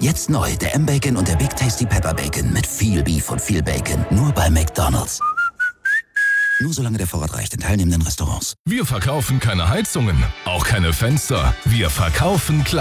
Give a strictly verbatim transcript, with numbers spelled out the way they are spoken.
Jetzt neu, der M-Bacon und der Big Tasty Pepper Bacon mit viel Beef und viel Bacon. Nur bei McDonald's. Nur solange der Vorrat reicht in teilnehmenden Restaurants. Wir verkaufen keine Heizungen, auch keine Fenster. Wir verkaufen Klar.